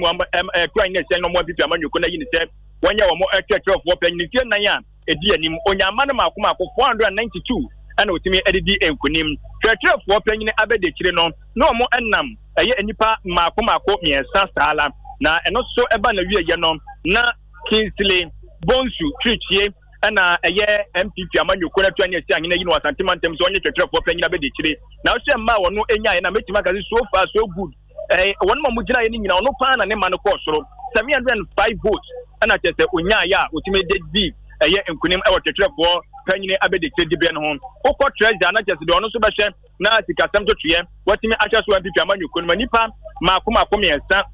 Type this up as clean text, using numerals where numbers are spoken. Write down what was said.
mu kwan ne sen no mo pipi amanyuko na yi ne se wonya wo mo church of penny tie nan ya edi anim onyama no mako 492 ana otimi edidi enkunim church of penny abede kire no no mo ennam eye enipa mako miensa sala na eno so eba na wiye no na Kingsley Bonsu Trichie ana eye MPP amanyuko na twa ne esi ahene yi no asantimantem so onye church of penny abede kire na o se ma wono enya na metima ka so far so good one mo gina ye ni nyina ono pa na ne ma no ko soro 705 votes ana chese onya ya otime dedi eye enkunim e wotetrefo panyine abede kedi be no ho okọ treasure ana chese de ono so be hye na sikasem to tue watime ahye so MPP amanyuko no manipa makoma miensa